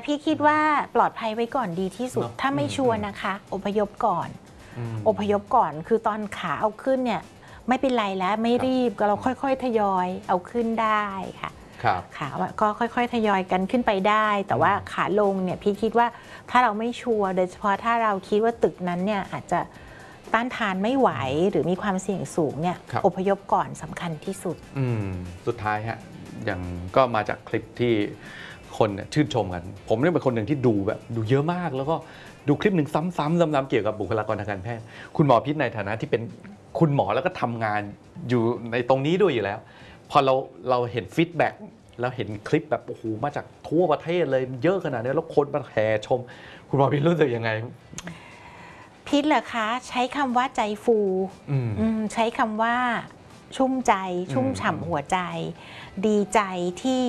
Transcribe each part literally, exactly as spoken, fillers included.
พี่คิดว่าปลอดภัยไว้ก่อนดีที่สุดถ้าไม่ชัวร์นะคะอพยพก่อนอพยพก่อนคือตอนขาเอาขึ้นเนี่ยไม่เป็นไรแล้วไม่รีบก็เราค่อยๆทยอยเอาขึ้นได้ค่ะขาก็ค่อยๆทยอยกันขึ้นไปได้แต่ว่าขาลงเนี่ยพี่คิดว่าถ้าเราไม่ชัวร์โดยเฉพาะถ้าเราคิดว่าตึกนั้นเนี่ยอาจจะต้านทานไม่ไหวหรือมีความเสี่ยงสูงเนี่ยอพยพก่อนสำคัญที่สุดอืมสุดท้ายฮะอย่างก็มาจากคลิปที่คนชื่นชมกันผมเนี่ยเป็นคนหนึ่งที่ดูแบบดูเยอะมากแล้วก็ดูคลิปหนึ่งซ้ำๆซ้ำๆเกี่ยวกับบุคลากรทางการแพทย์คุณหมอพิษในฐานะที่เป็นคุณหมอแล้วก็ทำงานอยู่ในตรงนี้ด้วยอยู่แล้วพอเราเราเห็นฟีดแบ็กแล้วเห็นคลิปแบบโอ้โหมาจากทั่วประเทศเลยเยอะขนาดนี้แล้วคนมาแห่ชมคุณหมอพิษรู้สึกยังไงพิษเหรอคะใช้คำว่าใจฟูใช้คำว่าชุ่มใจชุ่มฉ่ำหัวใจดีใจที่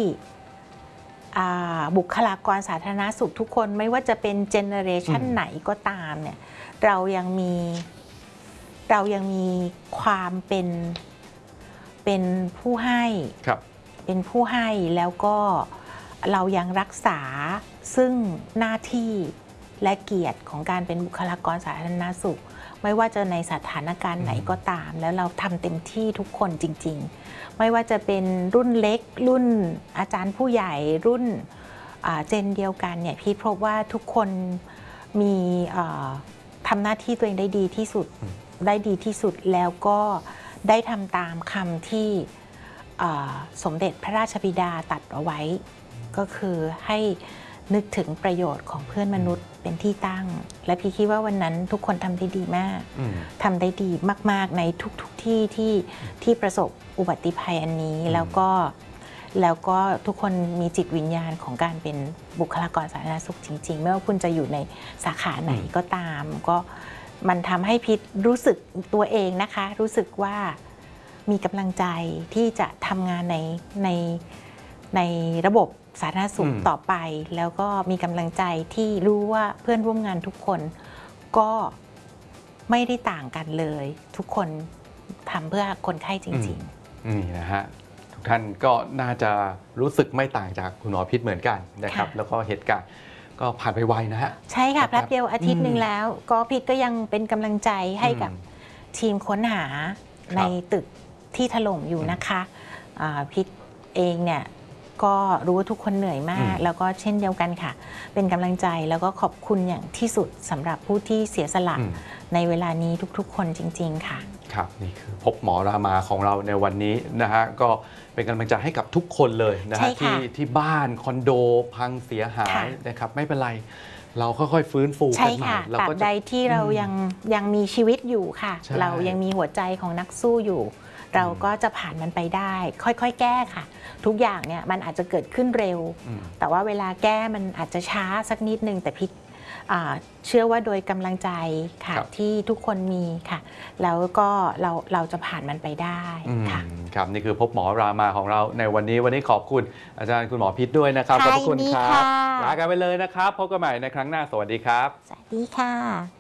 บุคลากรสาธารณสุขทุกคนไม่ว่าจะเป็นเจเนอเรชันไหนก็ตามเนี่ยเรายังมีเรายังมีความเป็นเป็นผู้ให้เป็นผู้ให้แล้วก็เรายังรักษาซึ่งหน้าที่และเกียรติของการเป็นบุคลากรสาธารณสุขไม่ว่าจะในสถานการณ์ไหนก็ตามแล้วเราทำเต็มที่ทุกคนจริงๆไม่ว่าจะเป็นรุ่นเล็กรุ่นอาจารย์ผู้ใหญ่รุ่นเจนเดียวกันเนี่ยพี่พบว่าทุกคนมีทำหน้าที่ตัวเองได้ดีที่สุดได้ดีที่สุดแล้วก็ได้ทำตามคำที่สมเด็จพระราชบิดาตรัสเอาไว้ก็คือให้นึกถึงประโยชน์ของเพื่อนมนุษย์เป็นที่ตั้งและพี่คิดว่าวันนั้นทุกคนทำได้ดีมากทำได้ดีมากๆในทุกๆที่ที่ที่ประสบอุบัติภัยอันนี้แล้วก็แล้วก็ทุกคนมีจิตวิญญาณของการเป็นบุคลากรสาธารณสุขจริงๆไม่ว่าคุณจะอยู่ในสาขาไหนก็ตามก็มันทำให้พิษรู้สึกตัวเองนะคะรู้สึกว่ามีกำลังใจที่จะทำงานในในในระบบสาธารณสุขต่อไปแล้วก็มีกำลังใจที่รู้ว่าเพื่อนร่วมงานทุกคนก็ไม่ได้ต่างกันเลยทุกคนทำเพื่อคนไข้จริงๆนี่นะฮะทุกท่านก็น่าจะรู้สึกไม่ต่างจากคุณหมอพิษเหมือนกันนะครับแล้วก็เหตุการณ์ก็ผ่านไปไวนะฮะใช่ค่ะแป๊บเดียวอาทิตย์หนึ่งแล้วก็พิษก็ยังเป็นกำลังใจให้กับทีมค้นหาในตึกที่ถล่มอยู่นะคะพิษเองเนี่ยก็รู้ว่าทุกคนเหนื่อยมากแล้วก็เช่นเดียวกันค่ะเป็นกำลังใจแล้วก็ขอบคุณอย่างที่สุดสำหรับผู้ที่เสียสละในเวลานี้ทุกๆคนจริงๆค่ะครับนี่คือพบหมอรามาของเราในวันนี้นะฮะก็เป็นกำลังใจให้กับทุกคนเลยนะฮะที่ที่บ้านคอนโดพังเสียหายนะครับไม่เป็นไรเราค่อยๆฟื้นฟูกันใหม่ตราบใดที่เรายังยังมีชีวิตอยู่ค่ะเรายังมีหัวใจของนักสู้อยู่เราก็จะผ่านมันไปได้ค่อยๆแก้ค่ะทุกอย่างเนี่ยมันอาจจะเกิดขึ้นเร็วแต่ว่าเวลาแก้มันอาจจะช้าสักนิดนึงแต่พิษเชื่อว่าโดยกำลังใจค่ะที่ทุกคนมีค่ะแล้วก็เราเราจะผ่านมันไปได้ค่ะครับนี่คือพบหมอรามาของเราในวันนี้วันนี้ขอบคุณอาจารย์คุณหมอพิษด้วยนะครับขอบคุณครับลากันไปเลยนะครับพบกันใหม่ในครั้งหน้าสวัสดีครับสวัสดีค่ะ